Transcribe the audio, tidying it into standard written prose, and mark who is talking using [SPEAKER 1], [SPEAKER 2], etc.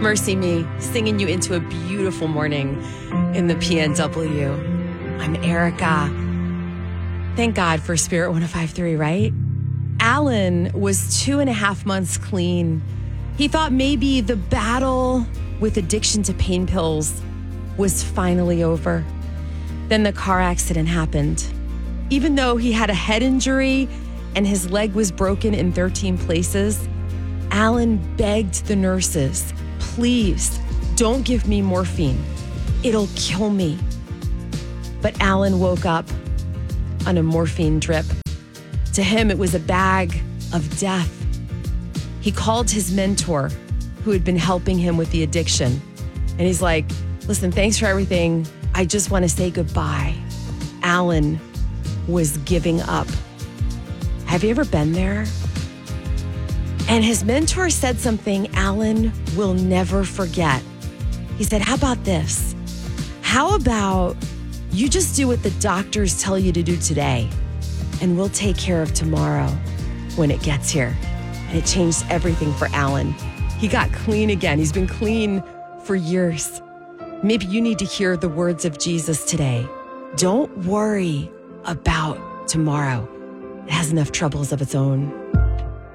[SPEAKER 1] Mercy Me, singing you into a beautiful morning in the PNW. I'm Erica. Thank God for Spirit 105.3, right? Alan was 2.5 months clean. He thought maybe the battle with addiction to pain pills was finally over. Then the car accident happened. Even though he had a head injury and his leg was broken in 13 places, Alan begged the nurses, please don't give me morphine. It'll kill me. But Alan woke up on a morphine drip. To him, it was a bag of death. He called his mentor who had been helping him with the addiction. And he's like, listen, thanks for everything. I just want to say goodbye. Alan was giving up. Have you ever been there? And his mentor said something Alan will never forget. He said, how about this? How about you just do what the doctors tell you to do today, and we'll take care of tomorrow when it gets here. And it changed everything for Alan. He got clean again. He's been clean for years. Maybe you need to hear the words of Jesus today. Don't worry about tomorrow. It has enough troubles of its own.